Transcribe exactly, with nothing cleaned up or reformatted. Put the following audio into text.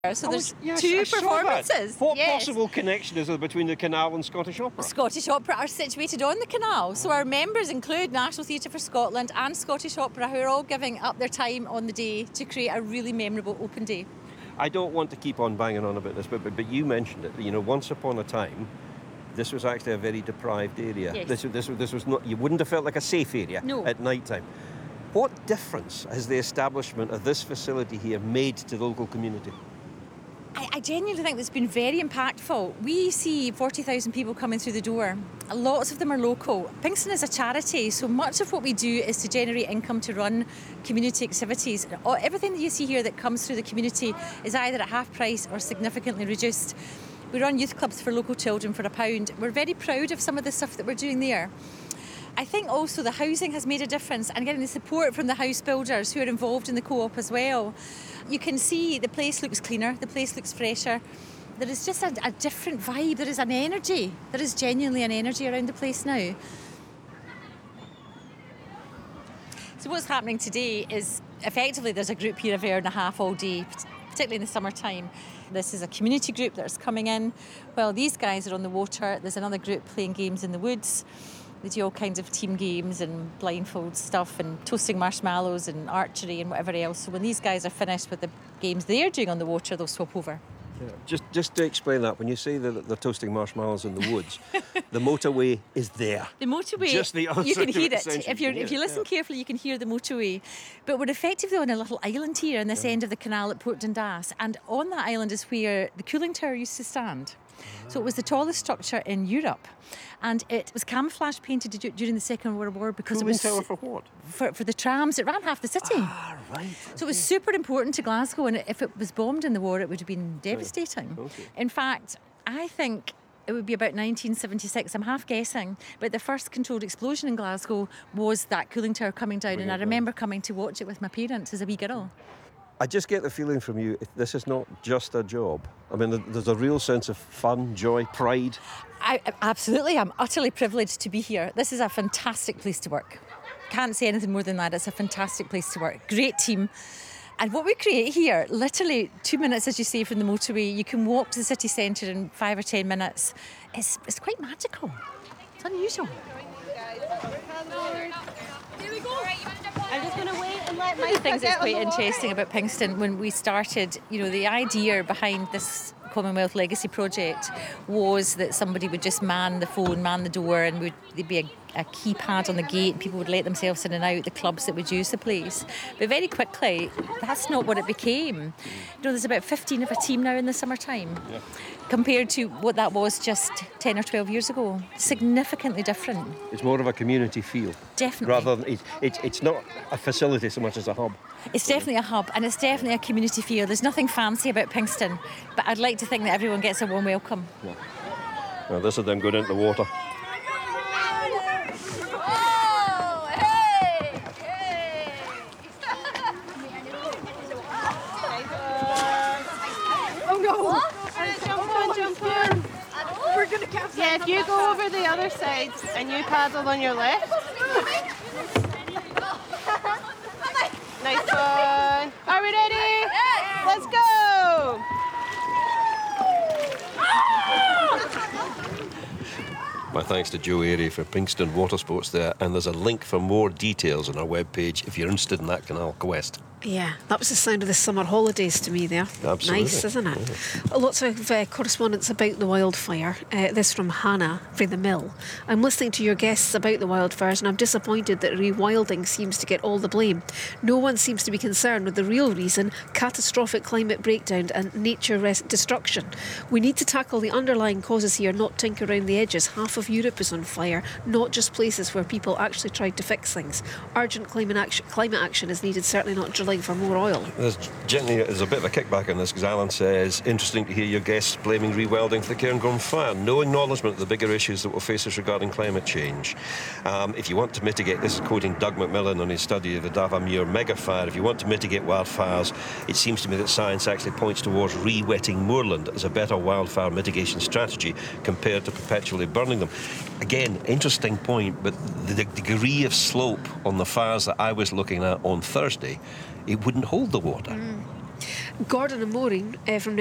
So there's oh, yes, two I saw performances. That. What yes. possible connection is there between the Canal and Scottish Opera? Scottish Opera are situated on the Canal, so our members include National Theatre for Scotland and Scottish Opera, who are all giving up their time on the day to create a really memorable open day. I don't want to keep on banging on about this, but but, but you mentioned it. You know, once upon a time, this was actually a very deprived area. Yes. This, this, this was not. You wouldn't have felt like a safe area no. at night time. What difference has the establishment of this facility here made to the local community? I, I genuinely think it's been very impactful. We see forty thousand people coming through the door. Lots of them are local. Pinkston is a charity, so much of what we do is to generate income to run community activities. Everything that you see here that comes through the community is either at half price or significantly reduced. We run youth clubs for local children for a pound. We're very proud of some of the stuff that we're doing there. I think also the housing has made a difference, and getting the support from the house builders who are involved in the co-op as well. You can see the place looks cleaner, the place looks fresher. There is just a, a different vibe, there is an energy. There is genuinely an energy around the place now. So what's happening today is effectively there's a group here of hour and a half all day, particularly in the summertime. This is a community group that's coming in. Well, these guys are on the water. There's another group playing games in the woods. They do all kinds of team games and blindfold stuff and toasting marshmallows and archery and whatever else. So when these guys are finished with the games they're doing on the water, they'll swap over. Yeah. Just just to explain that, when you say that they're toasting marshmallows in the woods, the motorway is there. The motorway, just the other you can hear it. it. If, you're, if you listen yeah. carefully, you can hear the motorway. But we're effectively on a little island here on this yeah. end of the canal at Port Dundas. And on that island is where the cooling tower used to stand. So it was the tallest structure in Europe, and it was camouflage painted during the Second World War because Cooling it was tower for what? For, for the trams. It ran half the city. Ah, right. Okay. So it was super important to Glasgow, and if it was bombed in the war, it would have been devastating. Okay. In fact, I think it would be about nineteen seventy-six, I'm half guessing, but the first controlled explosion in Glasgow was that cooling tower coming down, Bring and I remember down. coming to watch it with my parents as a wee girl. I just get the feeling from you, this is not just a job. I mean, there's a real sense of fun, joy, pride. I, absolutely, I'm utterly privileged to be here. This is a fantastic place to work. Can't say anything more than that. It's a fantastic place to work. Great team. And what we create here, literally two minutes, as you say, from the motorway, you can walk to the city centre in five or ten minutes. It's, it's quite magical. It's unusual. Here we go. I'm just going to wait and let my One of the things that's quite interesting about Pinkston, when we started, you know, the idea behind this Commonwealth Legacy project was that somebody would just man the phone, man the door, and would there'd be a, a keypad on the gate, and people would let themselves in and out, the clubs that would use the place. But very quickly, that's not what it became. You know, there's about fifteen of a team now in the summertime, yeah. compared to what that was just ten or twelve years ago. Significantly different. It's more of a community feel. Definitely. Rather than, it, it, it's not a facility so much as a hub. It's definitely a hub, and it's definitely a community feel. There's nothing fancy about Pinkston, but I'd like to think that everyone gets a warm welcome. Yeah. Well, this is them going into the water. Oh, hey, hey. Oh no! What? Jump on, jump on. We're going to capsize. Yeah, if you go over the other side and you paddle on your left. Nice one. Are we ready? Yes. Let's go. My thanks to Joe Airy for Pinkston Water Sports there, and there's a link for more details on our webpage if you're interested in that canal quest. Yeah, that was the sound of the summer holidays to me there. Absolutely. Nice, isn't it? Yeah. Lots of uh, correspondence about the wildfire. Uh, this from Hannah for the Mill. I'm listening to your guests about the wildfires, and I'm disappointed that rewilding seems to get all the blame. No one seems to be concerned with the real reason: catastrophic climate breakdown and nature res- destruction. We need to tackle the underlying causes here, not tinker around the edges. Half of Europe is on fire, not just places where people actually tried to fix things. Urgent climate action, climate action is needed, certainly not drilling for more oil. There's gently there's a bit of a kickback on this because Alan says, interesting to hear your guests blaming rewilding for the Cairngorm fire. No acknowledgement of the bigger issues that will face us regarding climate change. Um, if you want to mitigate, this is quoting Doug McMillan on his study of the Davamere mega fire, if you want to mitigate wildfires, it seems to me that science actually points towards re-wetting moorland as a better wildfire mitigation strategy compared to perpetually burning them. Again, interesting point, but the degree of slope on the fires that I was looking at on Thursday, it wouldn't hold the water. Mm. Gordon and Maureen uh, from